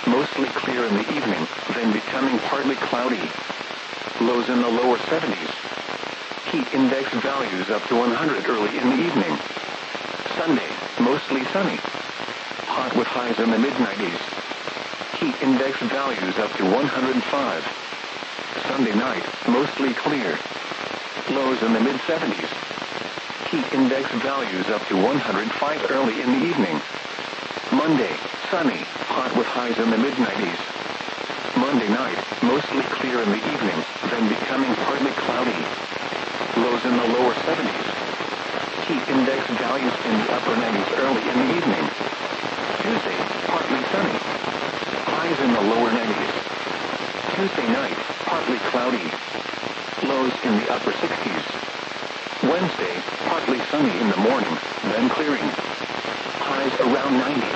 mostly clear in the evening, then becoming partly cloudy. Lows in the lower 70s. Heat index values up to 100 early in the evening. Sunday, mostly sunny. Hot with highs in the mid-90s. Heat index values up to 105. Sunday night, mostly clear. Lows in the mid-70s. Heat index values up to 105 early in the evening. Monday, sunny, hot with highs in the mid-90s. Monday night, mostly clear in the evening, then becoming partly cloudy. Lows in the lower 70s. Heat index values in the upper 90s early in the evening. Tuesday, partly sunny. Highs in the lower 90s. Tuesday night, partly cloudy. Lows in the upper 60s. Wednesday, partly sunny in the morning, then clearing. Highs around 90.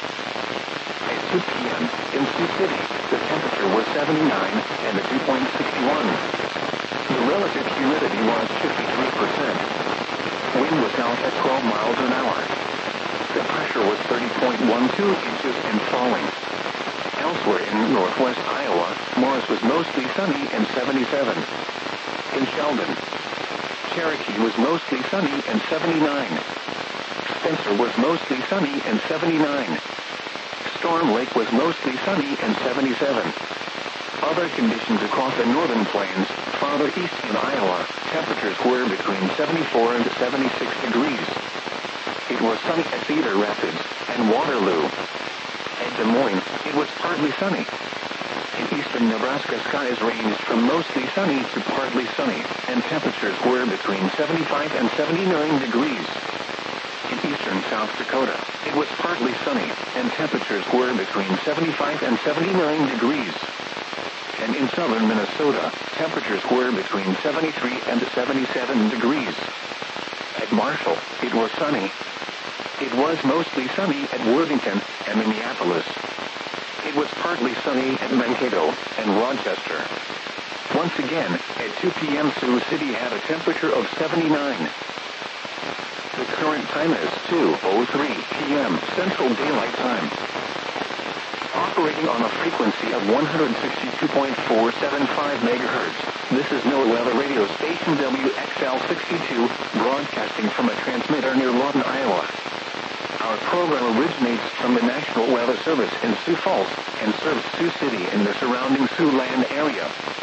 At 2 p.m., in Sioux City, the temperature was 79 and the dew point 61. The relative humidity was 53%. Wind was south at 12 miles an hour. The pressure was 30.12 inches and falling. Elsewhere in northwest Iowa, Morris was mostly sunny and 77. In Sheldon, Cherokee was mostly sunny and 79. Spencer was mostly sunny and 79. Storm Lake was mostly sunny and 77. Other conditions across the northern plains, farther east in Iowa, temperatures were between 74 and 76 degrees. It was sunny at Cedar Rapids and Waterloo. At Des Moines, it was partly sunny. In eastern Nebraska, skies ranged from mostly sunny to partly sunny, and temperatures were between 75 and 79 degrees. In eastern South Dakota, it was partly sunny, and temperatures were between 75 and 79 degrees. And in southern Minnesota, temperatures were between 73 and 77 degrees. At Marshall, it was sunny. It was mostly sunny at Worthington and Minneapolis. It was partly sunny at Mankato and Rochester. Once again, at 2 p.m. Sioux City had a temperature of 79. The current time is 2:03 p.m. Central Daylight Time. Operating on a frequency of 162.475 megahertz, this is NOAA Weather Radio Station WXL62, broadcasting from a transmitter near Lawton, Iowa. Our program originates from the National Weather Service in Sioux Falls and serves Sioux City and the surrounding Siouxland area.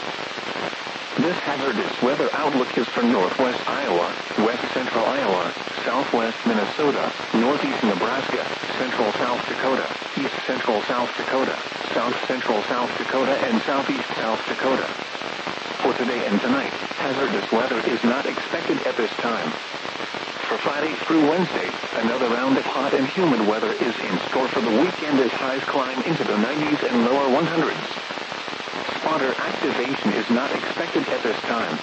This hazardous weather outlook is for northwest Iowa, west central Iowa, southwest Minnesota, northeast Nebraska, central South Dakota, east central South Dakota, south central South Dakota, and southeast South Dakota. For today and tonight, hazardous weather is not expected at this time. For Friday through Wednesday, another round of hot and humid weather is in store for the weekend as highs climb into the 90s and lower 100s. Spotter activation is not expected at this time.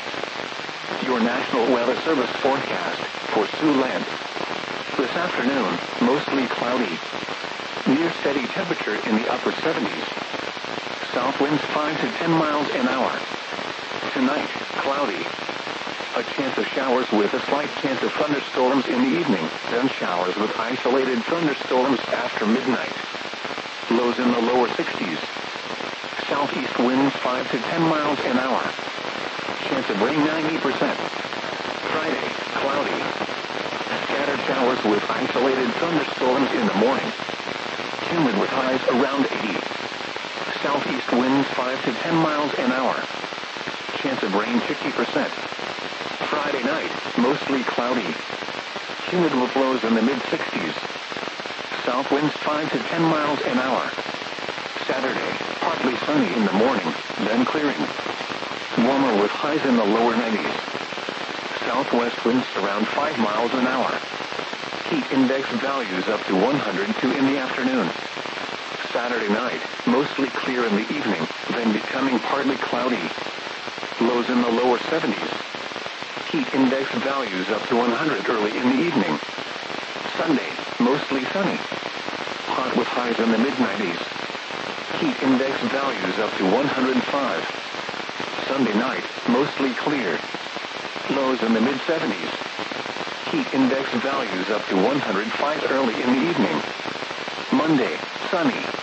Your National Weather Service forecast for Siouxland. This afternoon, mostly cloudy. Near steady temperature in the upper 70s. South winds 5 to 10 miles an hour. Tonight, cloudy. A chance of showers with a slight chance of thunderstorms in the evening, then showers with isolated thunderstorms after midnight. Lows in the lower 60s. Southeast winds 5 to 10 miles an hour. Chance of rain 90%. Friday, cloudy. Scattered showers with isolated thunderstorms in the morning. Humid with highs around 80. Southeast winds 5 to 10 miles an hour. Chance of rain 50%. Friday night, mostly cloudy. Humid with lows in the mid-60s. South winds 5 to 10 miles an hour. Saturday, partly sunny in the morning, then clearing. Warmer with highs in the lower 90s. Southwest winds around 5 miles an hour. Heat index values up to 102 in the afternoon. Saturday night, mostly clear in the evening, then becoming partly cloudy. Lows in the lower 70s. Heat index values up to 100 early in the evening. Sunday, mostly sunny. Hot with highs in the mid-90s. Heat index values up to 105. Sunday night, mostly clear. Lows in the mid-70s. Heat index values up to 105 early in the evening. Monday, sunny.